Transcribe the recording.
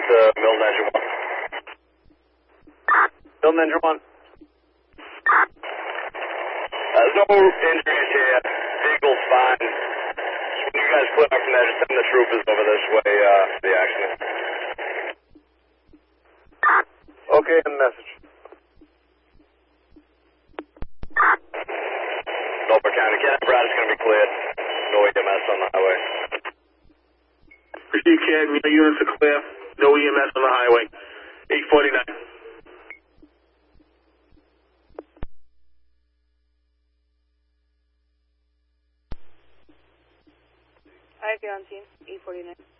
Milton Engine 1. Milton Engine 1. There's no injuries here. Vehicle's fine. When you guys clear up from there, just send the troopers over this way for the accident. Okay, and message. Dover County, Ken Brad is going to be cleared. No EMS on the highway. Receive Ken, units are clear. No EMS on the highway. 849. Alright, you're on scene. 849.